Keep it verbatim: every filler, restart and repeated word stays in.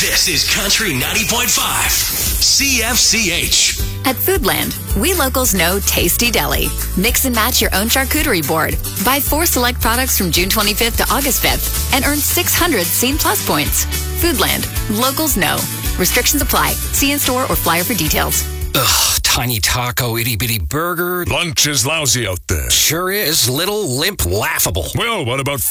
This is Country ninety point five, C F C H. At Foodland, we locals know Tasty Deli. Mix and match your own charcuterie board. Buy four select products from June twenty-fifth to August fifth and earn six hundred Scene Plus points. Foodland, locals know. Restrictions apply. See in-store or flyer for details. Ugh, tiny taco, itty-bitty burger. Lunch is lousy out there. Sure is. Little, limp, laughable. Well, what about